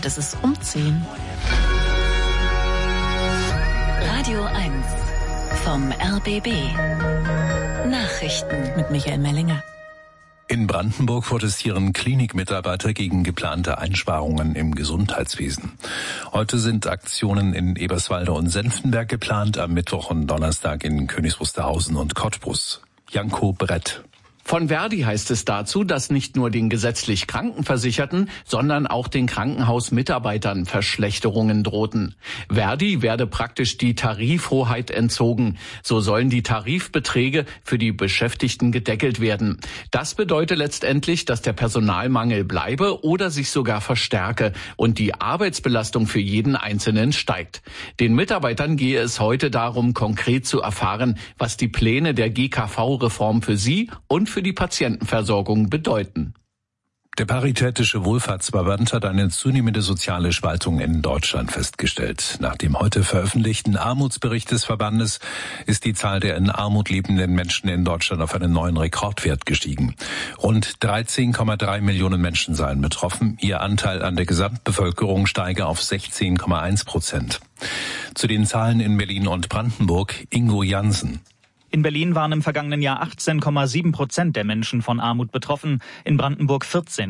Zeit ist es um 10. Radio 1 vom RBB. Nachrichten Mit Michael Mellinger. In Brandenburg protestieren Klinikmitarbeiter gegen geplante Einsparungen im Gesundheitswesen. Heute sind Aktionen in Eberswalde und Senftenberg geplant, am Mittwoch und Donnerstag in Königs Wusterhausen und Cottbus. Janko Brett. Von Verdi heißt es dazu, dass nicht nur den gesetzlich Krankenversicherten, sondern auch den Krankenhausmitarbeitern Verschlechterungen drohten. Verdi werde praktisch die Tarifhoheit entzogen. So sollen die Tarifbeträge für die Beschäftigten gedeckelt werden. Das bedeutet letztendlich, dass der Personalmangel bleibe oder sich sogar verstärke und die Arbeitsbelastung für jeden Einzelnen steigt. Den Mitarbeitern gehe es heute darum, konkret zu erfahren, was die Pläne der GKV-Reform für sie und für die Patientenversorgung bedeuten. Der Paritätische Wohlfahrtsverband hat eine zunehmende soziale Spaltung in Deutschland festgestellt. Nach dem heute veröffentlichten Armutsbericht des Verbandes ist die Zahl der in Armut lebenden Menschen in Deutschland auf einen neuen Rekordwert gestiegen. Rund 13,3 Millionen Menschen seien betroffen. Ihr Anteil an der Gesamtbevölkerung steige auf 16,1%. Zu den Zahlen in Berlin und Brandenburg, Ingo Jansen. In Berlin waren im vergangenen Jahr 18,7% der Menschen von Armut betroffen, in Brandenburg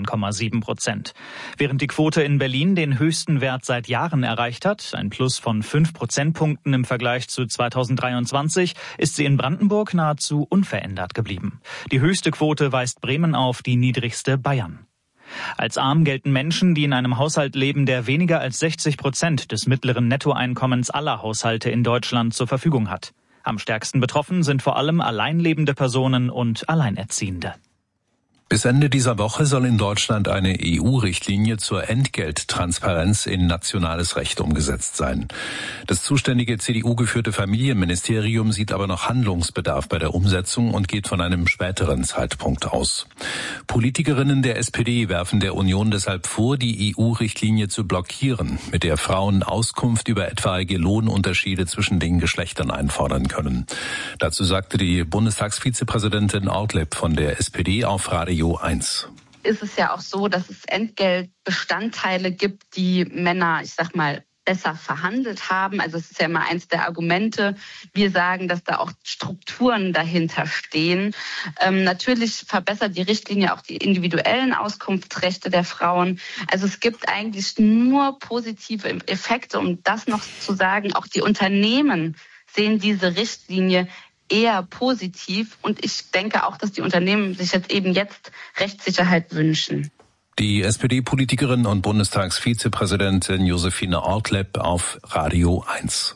14,7%. Während die Quote in Berlin den höchsten Wert seit Jahren erreicht hat, ein Plus von 5 Prozentpunkten im Vergleich zu 2023, ist sie in Brandenburg nahezu unverändert geblieben. Die höchste Quote weist Bremen auf, die niedrigste Bayern. Als arm gelten Menschen, die in einem Haushalt leben, der weniger als 60% des mittleren Nettoeinkommens aller Haushalte in Deutschland zur Verfügung hat. Am stärksten betroffen sind vor allem alleinlebende Personen und Alleinerziehende. Bis Ende dieser Woche soll in Deutschland eine EU-Richtlinie zur Entgelttransparenz in nationales Recht umgesetzt sein. Das zuständige CDU-geführte Familienministerium sieht aber noch Handlungsbedarf bei der Umsetzung und geht von einem späteren Zeitpunkt aus. Politikerinnen der SPD werfen der Union deshalb vor, die EU-Richtlinie zu blockieren, mit der Frauen Auskunft über etwaige Lohnunterschiede zwischen den Geschlechtern einfordern können. Dazu sagte die Bundestagsvizepräsidentin Ortlepp von der SPD auf Radio 1. Ist es ja auch so, dass es Entgeltbestandteile gibt, die Männer, besser verhandelt haben. Also es ist ja immer eins der Argumente. Wir sagen, dass da auch Strukturen dahinter stehen. Natürlich verbessert die Richtlinie auch die individuellen Auskunftsrechte der Frauen. Also es gibt eigentlich nur positive Effekte, um das noch zu sagen. Auch die Unternehmen sehen diese Richtlinie eher positiv und ich denke auch, dass die Unternehmen sich jetzt Rechtssicherheit wünschen. Die SPD-Politikerin und Bundestagsvizepräsidentin Josephine Ortlepp auf Radio 1.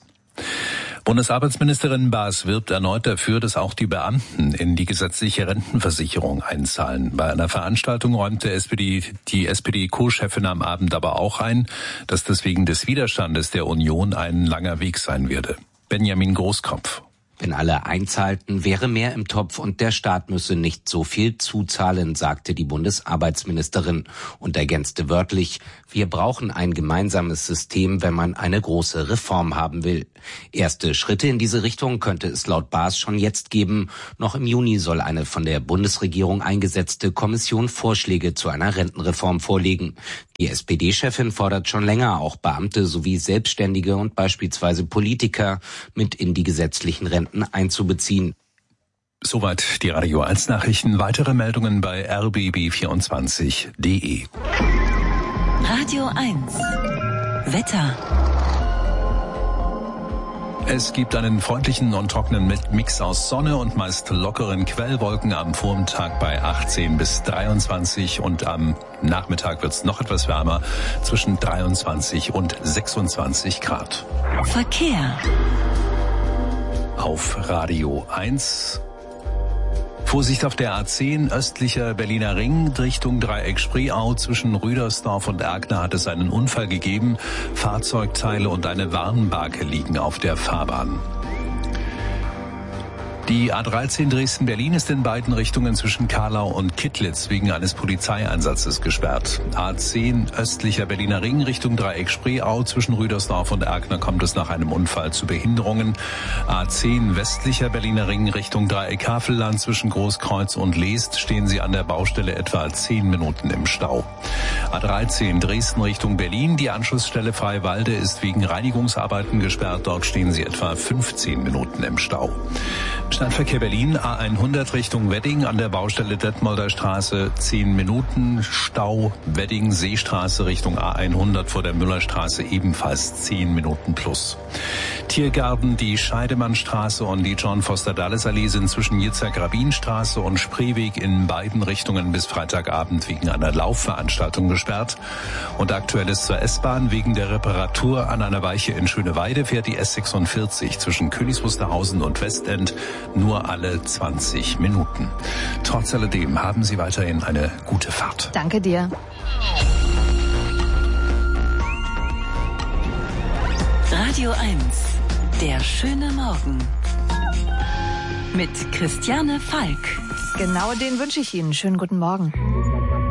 Bundesarbeitsministerin Baas wirbt erneut dafür, dass auch die Beamten in die gesetzliche Rentenversicherung einzahlen. Bei einer Veranstaltung räumte die SPD-Co-Chefin am Abend aber auch ein, dass das wegen des Widerstandes der Union ein langer Weg sein werde. Benjamin Großkopf. Wenn alle einzahlten, wäre mehr im Topf und der Staat müsse nicht so viel zuzahlen, sagte die Bundesarbeitsministerin und ergänzte wörtlich: Wir brauchen ein gemeinsames System, wenn man eine große Reform haben will. Erste Schritte in diese Richtung könnte es laut Baas schon jetzt geben. Noch im Juni soll eine von der Bundesregierung eingesetzte Kommission Vorschläge zu einer Rentenreform vorlegen. Die SPD-Chefin fordert schon länger, auch Beamte sowie Selbstständige und beispielsweise Politiker mit in die gesetzlichen Renten einzubeziehen. Soweit die Radio 1 Nachrichten. Weitere Meldungen bei rbb24.de. Radio 1 Wetter. Es gibt einen freundlichen und trockenen Mix aus Sonne und meist lockeren Quellwolken am Vormittag bei 18 bis 23 und am Nachmittag wird es noch etwas wärmer, zwischen 23 und 26 Grad. Verkehr. Auf Radio 1. Vorsicht auf der A10, östlicher Berliner Ring, Richtung Dreieck Spreeau. Zwischen Rüdersdorf und Erkner hat es einen Unfall gegeben. Fahrzeugteile und eine Warnbarke liegen auf der Fahrbahn. Die A13 Dresden-Berlin ist in beiden Richtungen zwischen Karlau und Kittlitz wegen eines Polizeieinsatzes gesperrt. A10 östlicher Berliner Ring Richtung Dreieck Spreeau zwischen Rüdersdorf und Erkner kommt es nach einem Unfall zu Behinderungen. A10 westlicher Berliner Ring Richtung Dreieck Havelland zwischen Großkreuz und Leest stehen Sie an der Baustelle etwa 10 Minuten im Stau. A13 Dresden Richtung Berlin, die Anschlussstelle Freiwalde ist wegen Reinigungsarbeiten gesperrt. Dort stehen Sie etwa 15 Minuten im Stau. Stadtverkehr Berlin, A100 Richtung Wedding an der Baustelle Detmolder Straße 10 Minuten Stau. Wedding Seestraße Richtung A100 vor der Müllerstraße ebenfalls 10 Minuten plus. Tiergarten, die Scheidemannstraße und die John-Foster-Dulles-Allee sind zwischen Jitzek-Rabin-Straße und Spreeweg in beiden Richtungen bis Freitagabend wegen einer Laufveranstaltung gesperrt. Und Aktuelles zur S-Bahn: wegen der Reparatur an einer Weiche in Schöneweide fährt die S46 zwischen Königs Wusterhausen und Westend nur alle 20 Minuten. Trotz alledem haben Sie weiterhin eine gute Fahrt. Danke dir. Radio 1, der schöne Morgen. Mit Christiane Falk. Genau den wünsche ich Ihnen. Schönen guten Morgen.